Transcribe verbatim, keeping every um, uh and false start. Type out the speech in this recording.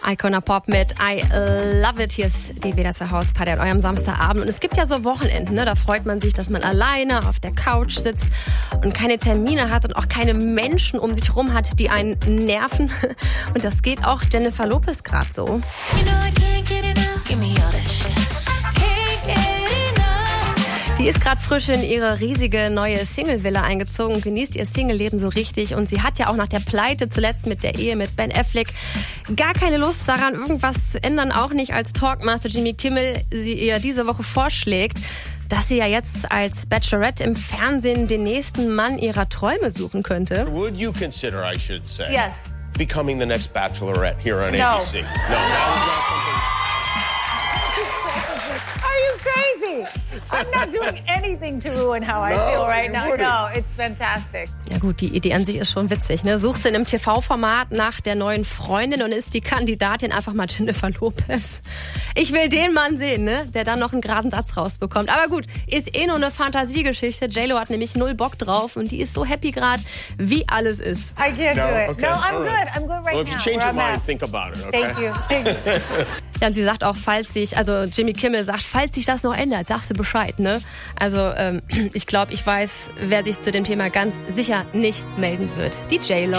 Icona Pop mit I Love It. Hier ist die W D R zwei Hausparty an eurem Samstagabend. Und es gibt ja so Wochenenden, ne? Da freut man sich, dass man alleine auf der Couch sitzt und keine Termine hat und auch keine Menschen um sich rum hat, die einen nerven. Und das geht auch Jennifer Lopez gerade so. You know I can't get enough. Give me all that shit. Die ist gerade frisch in ihre riesige neue Single-Villa eingezogen und genießt ihr Single-Leben so richtig. Und sie hat ja auch nach der Pleite zuletzt mit der Ehe mit Ben Affleck gar keine Lust daran, irgendwas zu ändern. Auch nicht, als Talkmaster Jimmy Kimmel sie ihr diese Woche vorschlägt, dass sie ja jetzt als Bachelorette im Fernsehen den nächsten Mann ihrer Träume suchen könnte. Would you consider, I should say, yes, becoming the next Bachelorette here on no. A B C? No, that was not something... Are you crazy? I'm not doing anything to ruin how I No, feel right you now. wouldn't. No, it's fantastic. Ja gut, die Idee an sich ist schon witzig, ne? Suchst in einem T V-Format nach der neuen Freundin und ist die Kandidatin einfach mal Jennifer Lopez. Ich will den Mann sehen, ne? Der dann noch einen geraden Satz rausbekommt. Aber gut, ist eh nur eine Fantasiegeschichte. J-Lo hat nämlich null Bock drauf und die ist so happy gerade, wie alles ist. I can't No, do it. okay, No, I'm all good. right. I'm good right Well, if you now. change where your I'm mind, at. think about it, okay? Thank you. Thank you. Ja, und sie sagt auch, falls sich, also Jimmy Kimmel sagt, falls sich das noch ändert, sagst du Bescheid, ne? Also ähm, ich glaube, ich weiß, wer sich zu dem Thema ganz sicher nicht melden wird. Die J-Lo.